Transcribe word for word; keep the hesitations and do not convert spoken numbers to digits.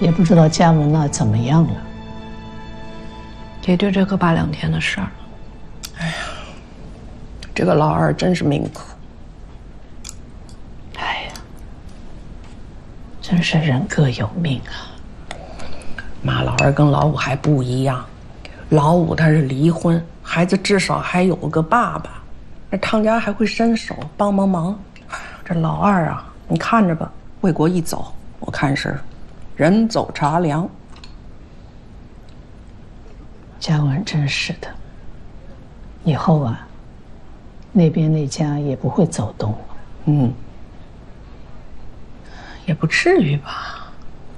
也不知道嘉文那怎么样了。 也就这个八两天的事儿。 哎呀，这个老二真是命苦。 哎呀，真是人各有命啊。 妈，老二跟老五还不一样，老五他是离婚，孩子至少还有个爸爸，那汤家还会伸手帮帮忙。这老二啊，你看着吧，魏国一走，我看是人走茶凉。 嘉文真是的，以后啊，那边那家也不会走动了。 嗯，也不至于吧。